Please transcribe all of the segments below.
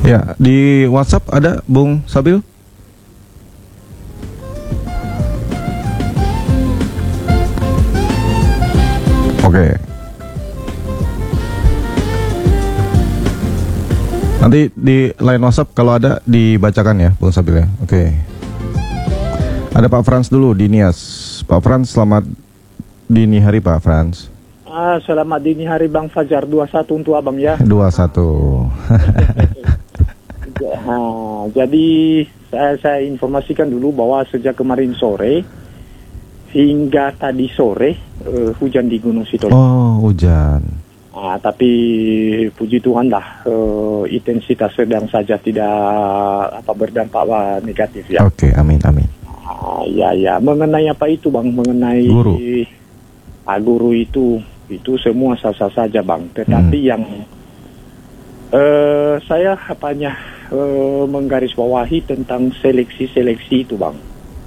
Ya, di WhatsApp ada Bung Sabil? Oke. Nanti di line WhatsApp kalau ada dibacakan ya, Bung Sabil ya. Oke. Ada Pak Frans dulu di Nias. Pak Frans, selamat dini hari Pak Frans. Selamat dini hari Bang Fajar, 21 untuk abang ya. 21. Jadi saya informasikan dulu bahwa sejak kemarin sore hingga tadi sore hujan di Gunung Sitoli. Oh, hujan. Tapi puji Tuhan lah, intensitas sedang saja, tidak berdampak negatif ya. Oke, amin. Ya, mengenai apa itu Bang, mengenai guru, guru itu semua sah-sah saja Bang. Tetapi yang saya menggarisbawahi tentang seleksi itu Bang.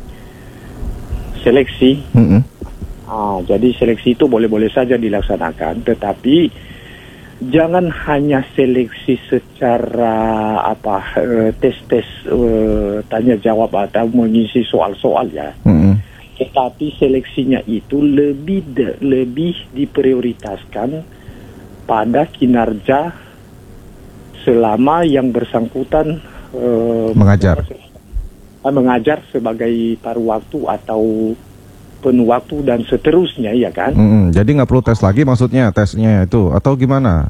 Seleksi. Jadi seleksi itu boleh-boleh saja dilaksanakan, tetapi jangan hanya seleksi secara tes-tes tanya jawab atau mengisi soal-soal ya. Tetapi seleksinya itu lebih diprioritaskan pada kinerja selama yang bersangkutan mengajar sebagai paruh waktu atau penuh waktu dan seterusnya ya kan. Jadi nggak perlu tes lagi maksudnya tesnya itu atau gimana?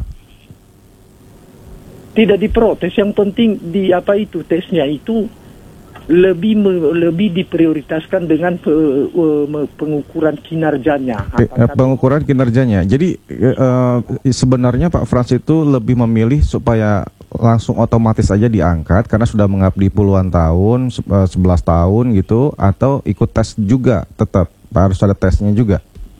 Tidak diprotes, yang penting tesnya itu lebih diprioritaskan dengan pengukuran kinerjanya. Pengukuran kinerjanya. Jadi sebenarnya Pak Frans itu lebih memilih supaya langsung otomatis aja diangkat karena sudah mengabdi puluhan tahun, 11 tahun gitu, atau ikut tes juga tetap harus ada tesnya juga.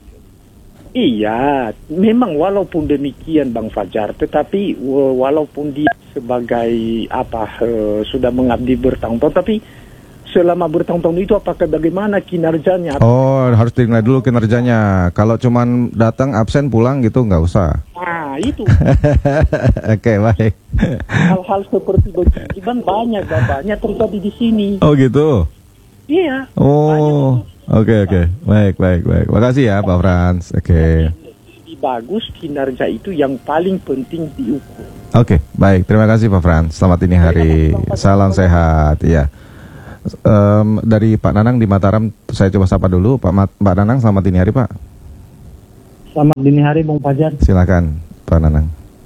Iya, memang walaupun demikian Bang Fajar, tetapi walaupun dia sebagai sudah mengabdi bertahun-tahun, tapi selama bertahun-tahun itu apakah bagaimana kinerjanya? Oh, harus dinilai dulu kinerjanya. Kalau cuman datang absen pulang gitu nggak usah. Itu. Oke, baik. Hal-hal seperti begitu kan banyak terjadi di sini. Oh gitu. Iya. Oh, oke. Baik. Makasih ya Pak Frans. Oke. Lebih bagus kinerja itu yang paling penting diukur. Oke, baik. Terima kasih Pak Frans. Selamat dini hari. Salam sehat. Ya. Dari Pak Nanang di Mataram, saya coba sapa dulu. Pak Nanang, selamat dini hari Pak. Selamat dini hari Bung Fajar. Silakan Pak Nanang.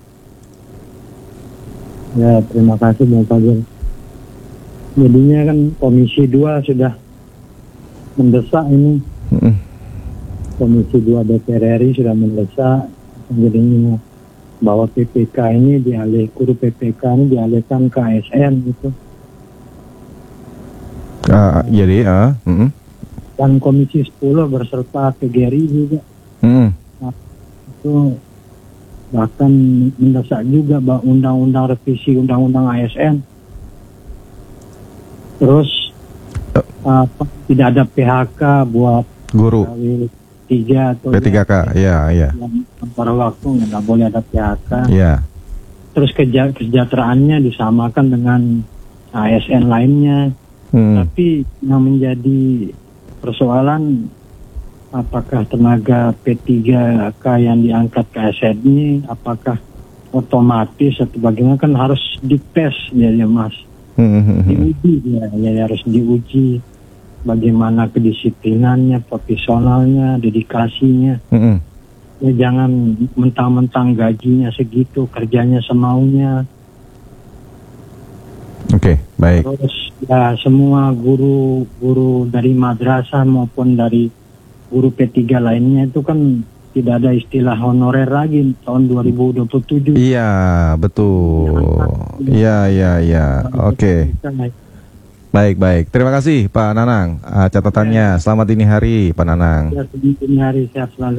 Ya, terima kasih Bung Fajar. Jadinya kan Komisi 2 sudah mendesak ini. Komisi 2 DPR RI sudah mendesak jadinya bahwa PPK ini guru PPK ini dialihkan ke ASN gitu. Dan Komisi 10 berserta PGRI juga. Itu bahkan mendesak juga bahwa undang-undang revisi undang-undang ASN. Terus tidak ada PHK buat guru P3 atau P3K, ya. Pada waktu nggak boleh ada PHK. Ya. Terus kesejahteraannya disamakan dengan ASN lainnya. Tapi yang menjadi persoalan apakah tenaga P3K yang diangkat ke ASN ini apakah otomatis atau bagaimana, kan harus dites ya Mas. Diuji ya harus diuji bagaimana kedisiplinannya, profesionalnya, dedikasinya. Ya jangan mentang-mentang gajinya segitu, kerjanya semaunya. Oke, baik. Terus ya semua guru dari madrasah maupun dari guru P3 lainnya itu kan tidak ada istilah honorer lagi tahun 2027. Iya, betul. Iya. Oke. Baik. Terima kasih Pak Nanang. Catatannya. Selamat dini hari Pak Nanang. Ya, selamat dini hari, sehat selalu.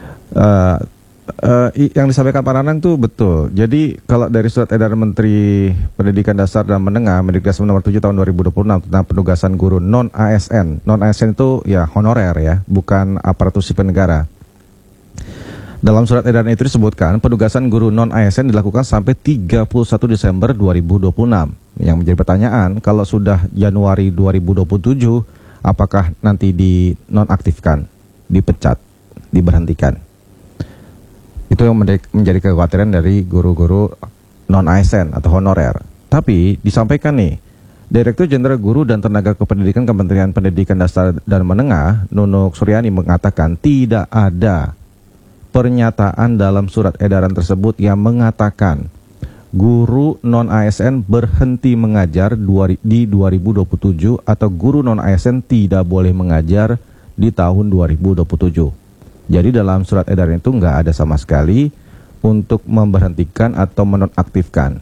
Yang disampaikan Pak Nanang tuh betul. Jadi kalau dari surat edaran Menteri Pendidikan Dasar dan Menengah Mendikbud nomor 7 tahun 2026 tentang penugasan guru non ASN. Non ASN itu ya honorer ya, bukan aparatur sipil negara. Dalam surat edaran itu disebutkan penugasan guru non-ASN dilakukan sampai 31 Desember 2026. Yang menjadi pertanyaan, kalau sudah Januari 2027, apakah nanti dinonaktifkan, dipecat, diberhentikan? Itu yang menjadi kekhawatiran dari guru-guru non-ASN atau honorer. Tapi disampaikan nih, Direktur Jenderal Guru dan Tenaga Kependidikan Kementerian Pendidikan Dasar dan Menengah, Nunuk Suryani, mengatakan tidak ada pernyataan dalam surat edaran tersebut yang mengatakan guru non-ASN berhenti mengajar di 2027 atau guru non-ASN tidak boleh mengajar di tahun 2027. Jadi dalam surat edaran itu nggak ada sama sekali untuk memberhentikan atau menonaktifkan.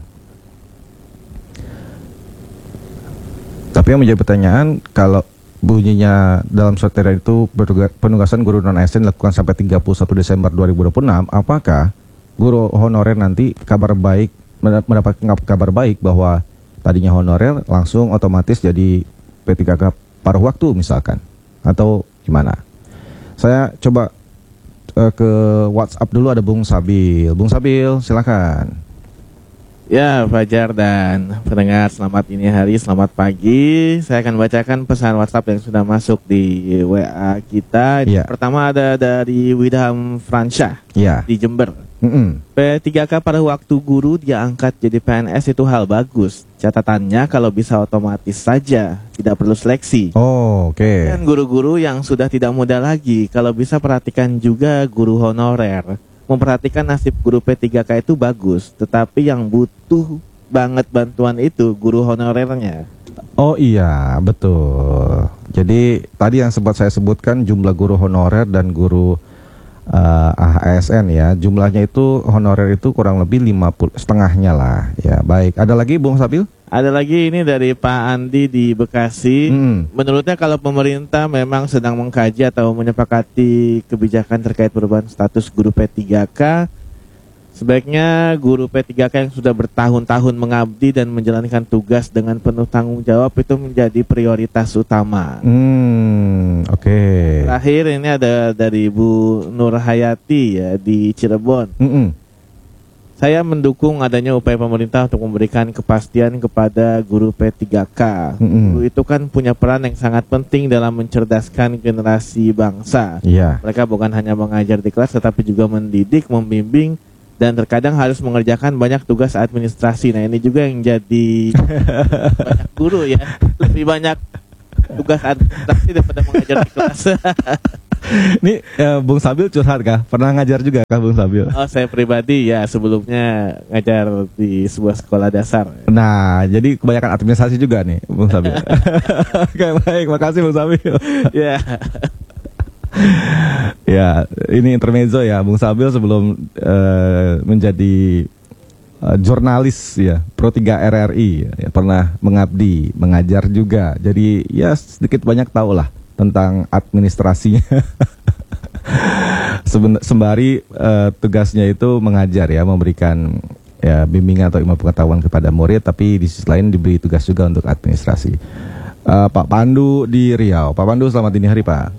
Tapi yang menjadi pertanyaan, kalau bunyinya dalam surat edaran itu penugasan guru non-ASN dilakukan sampai 31 Desember 2026, apakah guru honorer nanti mendapat kabar baik bahwa tadinya honorer langsung otomatis jadi P3K paruh waktu misalkan, atau gimana? Saya coba ke WhatsApp dulu, ada Bung Sabil. Bung Sabil, silakan. Ya, Fajar dan pendengar, selamat ini hari, selamat pagi. Saya akan bacakan pesan WhatsApp yang sudah masuk di WA kita. Ya. Pertama ada dari Widham Fransyah di Jember. P3K pada waktu guru diangkat jadi PNS itu hal bagus. Catatannya kalau bisa otomatis saja, tidak perlu seleksi. Oh, oke. Dan guru-guru yang sudah tidak muda lagi, kalau bisa perhatikan juga guru honorer. Memperhatikan nasib guru P3K itu bagus, tetapi yang butuh banget bantuan itu guru honorernya. Oh iya, betul. Jadi tadi yang sempat saya sebutkan jumlah guru honorer dan guru ASN ya, jumlahnya itu honorer itu kurang lebih 50, setengahnya lah. Ya, baik. Ada lagi Bung Sabil? Ada lagi ini dari Pak Andi di Bekasi. Menurutnya kalau pemerintah memang sedang mengkaji atau menyepakati kebijakan terkait perubahan status guru P3K, sebaiknya guru P3K yang sudah bertahun-tahun mengabdi dan menjalankan tugas dengan penuh tanggung jawab itu menjadi prioritas utama. Oke. Terakhir ini ada dari Bu Nur Hayati ya di Cirebon. Saya mendukung adanya upaya pemerintah untuk memberikan kepastian kepada guru P3K. Guru itu kan punya peran yang sangat penting dalam mencerdaskan generasi bangsa. Mereka bukan hanya mengajar di kelas, tetapi juga mendidik, membimbing, dan terkadang harus mengerjakan banyak tugas administrasi. Nah, ini juga yang jadi banyak guru ya, lebih banyak tugas administrasi daripada mengajar di kelas. Ini Bung Sabil curhat kah? Pernah ngajar juga kah Bung Sabil? Oh, saya pribadi ya sebelumnya ngajar di sebuah sekolah dasar. Nah, jadi kebanyakan administrasi juga nih Bung Sabil. Oke, baik, makasih Bung Sabil. Ya. Ya, ini intermezzo ya, Bung Sabil sebelum menjadi jurnalis ya, Pro 3 RRI ya, pernah mengabdi, mengajar juga. Jadi ya sedikit banyak tahu lah tentang administrasinya. Sembari tugasnya itu mengajar ya, memberikan ya bimbingan atau ilmu pengetahuan kepada murid, tapi di sisi lain diberi tugas juga untuk administrasi. Pak Pandu di Riau. Pak Pandu, selamat dini hari Pak.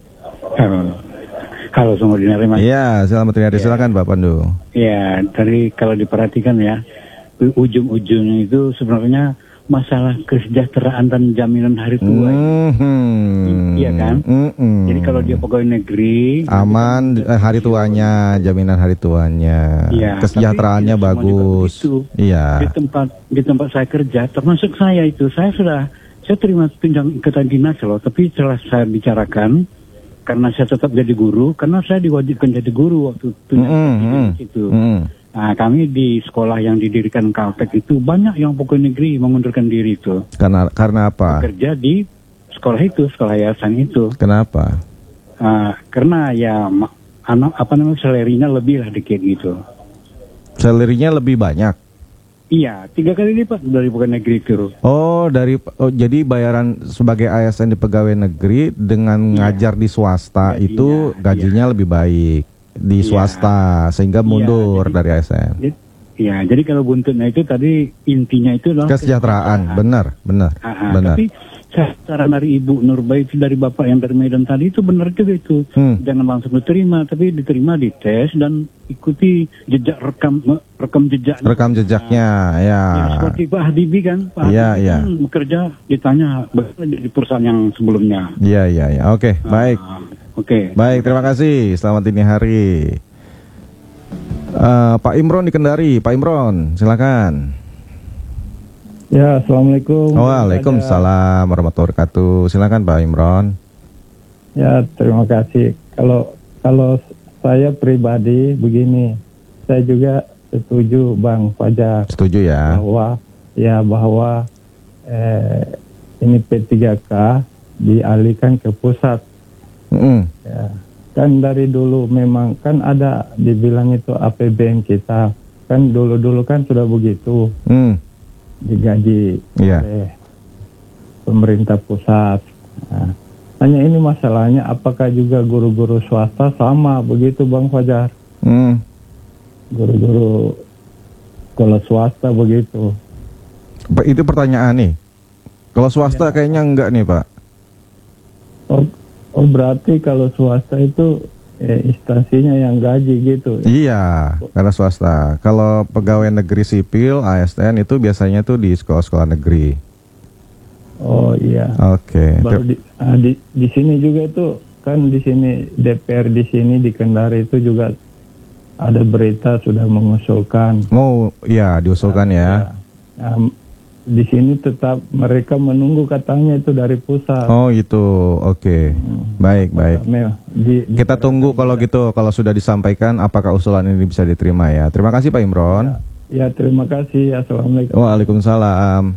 Halo, selamat dini hari Mas. Iya, selamat dini hari. Silakan Pak Pandu. Ya, dari kalau diperhatikan ya, ujung-ujungnya itu sebenarnya masalah kesejahteraan dan jaminan hari tua. Iya kan? Jadi kalau dia pegawai negeri aman hari tuanya, jaminan hari tuanya, ya, kesejahteraannya bagus. Iya. Di tempat saya kerja, termasuk saya itu, saya terima tunjangan ikatan dinas loh, tapi setelah saya bicarakan, karena saya tetap jadi guru, karena saya diwajibkan jadi guru waktu tunjangan itu. Nah, kami di sekolah yang didirikan Kaltek itu banyak yang pegawai negeri mengundurkan diri itu. Karena apa? Bekerja di sekolah itu, sekolah yayasan itu. Kenapa? Karena ya salarinya lebih lah dikit gitu. Salarinya lebih banyak? Iya, 3 kali lipat dari pegawai negeri itu. Jadi bayaran sebagai ASN di pegawai negeri dengan ngajar di swasta itu gajinya lebih baik di swasta, sehingga mundur dari ASN. Jadi kalau buntutnya itu tadi intinya itu adalah kesejahteraan. Benar. Tapi saran dari Ibu Nurbaiti dari Bapak yang dari Medan tadi itu benar juga itu. Jangan langsung diterima, tapi diterima di tes dan ikuti jejak rekam jejaknya. Rekam jejaknya, ya. Ya, seperti Pak Habibie kan, Pak Habibie kan bekerja ditanya bagaimana di perusahaan yang sebelumnya. Iya. Oke, baik. Oke. Baik, terima kasih. Selamat dini hari. Pak Imron di Kendari. Pak Imron, silakan. Ya, assalamualaikum. Waalaikumsalam warahmatullahi wabarakatuh. Silakan Pak Imron. Ya, terima kasih. Kalau saya pribadi begini, saya juga setuju Bang Fajar. Setuju ya. Bahwa ini P3K dialihkan ke pusat. Ya, kan dari dulu memang kan ada dibilang itu APBN kita. Kan dulu kan sudah begitu. Digaji oleh pemerintah pusat. Nah, hanya ini masalahnya apakah juga guru-guru swasta sama begitu Bang Fajar? Guru-guru kalau swasta begitu. Itu pertanyaan nih. Kalau swasta kayaknya enggak nih Pak. Oh berarti kalau swasta itu instansinya yang gaji gitu. Iya, karena swasta. Kalau pegawai negeri sipil ASN itu biasanya tuh di sekolah-sekolah negeri. Oh iya. Oke. Baru di sini juga tuh kan di sini DPR di sini di Kendari itu juga ada berita sudah mengusulkan. Oh iya, diusulkan ya. Di sini tetap mereka menunggu katanya itu dari pusat. Oh itu, oke. Baik. Kita tunggu kalau gitu, kalau sudah disampaikan apakah usulan ini bisa diterima ya. Terima kasih Pak Imron. Ya terima kasih. Assalamualaikum. Waalaikumsalam.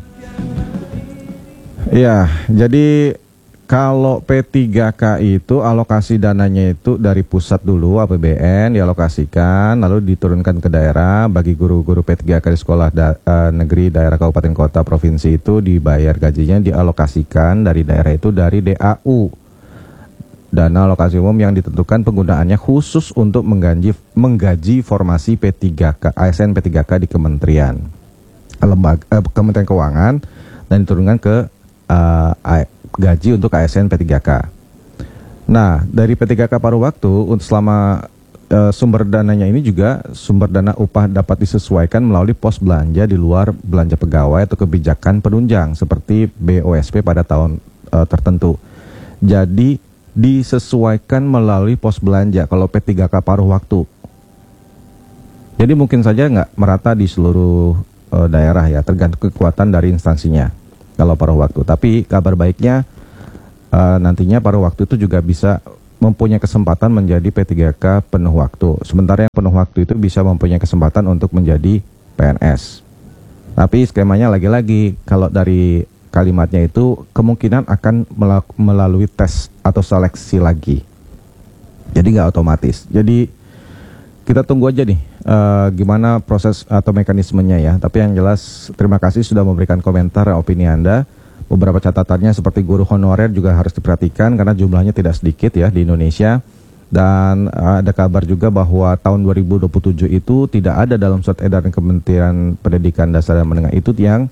Ya, jadi kalau P3K itu alokasi dananya itu dari pusat dulu APBN dialokasikan lalu diturunkan ke daerah. Bagi guru-guru P3K di sekolah negeri, daerah, kabupaten, kota, provinsi itu dibayar gajinya dialokasikan dari daerah itu dari DAU, dana alokasi umum yang ditentukan penggunaannya khusus untuk menggaji formasi P3K, ASN P3K di kementerian, Kementerian Keuangan, dan diturunkan ke gaji untuk ASN P3K. Nah, dari P3K paruh waktu untuk selama sumber dananya ini juga sumber dana upah dapat disesuaikan melalui pos belanja di luar belanja pegawai atau kebijakan penunjang seperti BOSP pada tahun tertentu. Jadi disesuaikan melalui pos belanja kalau P3K paruh waktu. Jadi mungkin saja nggak merata di seluruh daerah ya, tergantung kekuatan dari instansinya. Kalau paruh waktu, tapi kabar baiknya nantinya paruh waktu itu juga bisa mempunyai kesempatan menjadi P3K penuh waktu. Sementara yang penuh waktu itu bisa mempunyai kesempatan untuk menjadi PNS. Tapi skemanya lagi-lagi, kalau dari kalimatnya itu kemungkinan akan melalui tes atau seleksi lagi. Jadi nggak otomatis. Jadi kita tunggu aja nih gimana proses atau mekanismenya ya. Tapi yang jelas terima kasih sudah memberikan komentar dan opini Anda. Beberapa catatannya seperti guru honorer juga harus diperhatikan karena jumlahnya tidak sedikit ya di Indonesia. Dan ada kabar juga bahwa tahun 2027 itu tidak ada dalam surat edaran Kementerian Pendidikan Dasar dan Menengah itu yang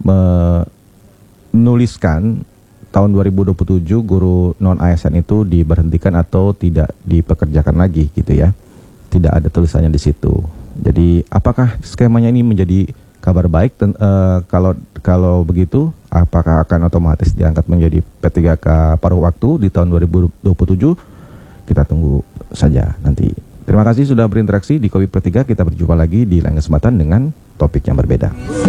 menuliskan tahun 2027 guru non-ASN itu diberhentikan atau tidak dipekerjakan lagi gitu ya. Tidak ada tulisannya di situ. Jadi apakah skemanya ini menjadi kabar baik? Kalau begitu, apakah akan otomatis diangkat menjadi P3K paruh waktu di tahun 2027? Kita tunggu saja nanti. Terima kasih sudah berinteraksi di Kopi P3. Kita berjumpa lagi di lain kesempatan dengan topik yang berbeda.